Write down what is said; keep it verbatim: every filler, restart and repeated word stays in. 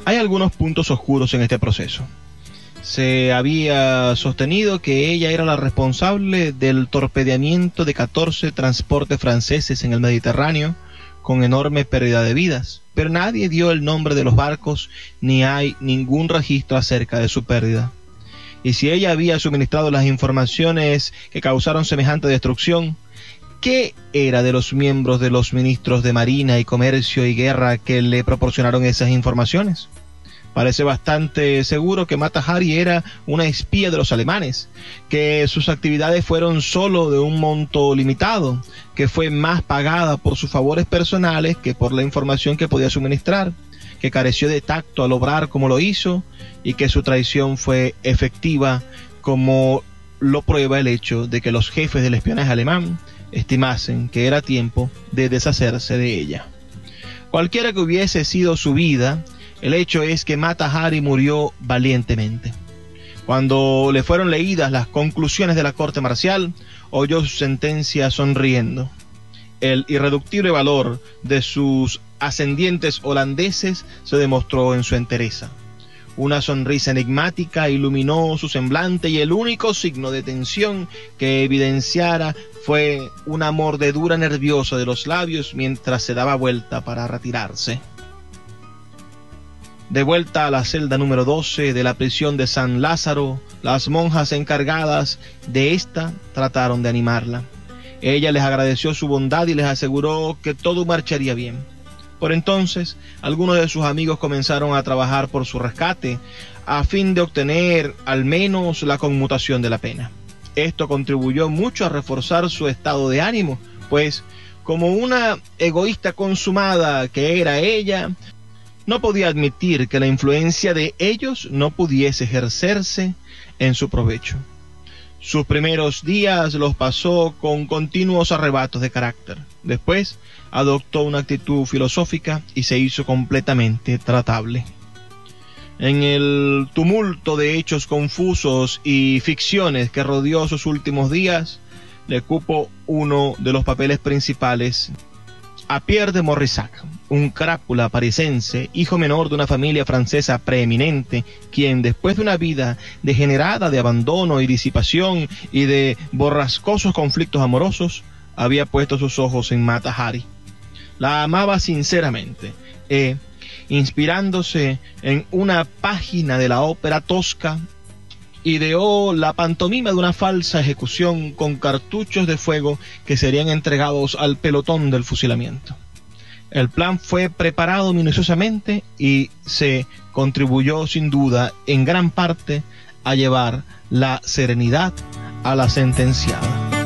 Hay algunos puntos oscuros en este proceso. Se había sostenido que ella era la responsable del torpedeamiento de catorce transportes franceses en el Mediterráneo, con enorme pérdida de vidas, pero nadie dio el nombre de los barcos ni hay ningún registro acerca de su pérdida. Y si ella había suministrado las informaciones que causaron semejante destrucción, ¿qué era de los miembros de los ministros de Marina y Comercio y Guerra que le proporcionaron esas informaciones? Parece bastante seguro que Mata Hari era una espía de los alemanes, que sus actividades fueron solo de un monto limitado, que fue más pagada por sus favores personales que por la información que podía suministrar, que careció de tacto al obrar como lo hizo y que su traición fue efectiva, como lo prueba el hecho de que los jefes del espionaje alemán estimasen que era tiempo de deshacerse de ella. Cualquiera que hubiese sido su vida, el hecho es que Mata Hari murió valientemente. Cuando le fueron leídas las conclusiones de la corte marcial, oyó su sentencia sonriendo. El irreductible valor de sus ascendientes holandeses se demostró en su entereza. Una sonrisa enigmática iluminó su semblante y el único signo de tensión que evidenciara fue una mordedura nerviosa de los labios mientras se daba vuelta para retirarse. De vuelta a la celda número doce de la prisión de San Lázaro, las monjas encargadas de esta trataron de animarla. Ella les agradeció su bondad y les aseguró que todo marcharía bien. Por entonces, algunos de sus amigos comenzaron a trabajar por su rescate, a fin de obtener al menos la conmutación de la pena. Esto contribuyó mucho a reforzar su estado de ánimo, pues, como una egoísta consumada que era ella, no podía admitir que la influencia de ellos no pudiese ejercerse en su provecho. Sus primeros días los pasó con continuos arrebatos de carácter. Después adoptó una actitud filosófica y se hizo completamente tratable. En el tumulto de hechos confusos y ficciones que rodeó sus últimos días, le cupo uno de los papeles principales a Pierre de Morissac, un crápula parisense, hijo menor de una familia francesa preeminente, quien después de una vida degenerada de abandono y disipación y de borrascosos conflictos amorosos, había puesto sus ojos en Mata Hari. La amaba sinceramente, e, inspirándose en una página de la ópera tosca, ideó la pantomima de una falsa ejecución con cartuchos de fuego que serían entregados al pelotón del fusilamiento. El plan fue preparado minuciosamente y se contribuyó sin duda en gran parte a llevar la serenidad a la sentenciada.